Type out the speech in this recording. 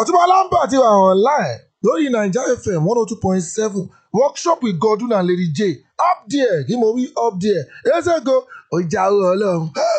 Ọ̀túnba Lambert ti wà online lórí Naija FM 102.7 workshop with Godwin and Lady J up there kí mo wí up there ezego ọjà ọlọ́run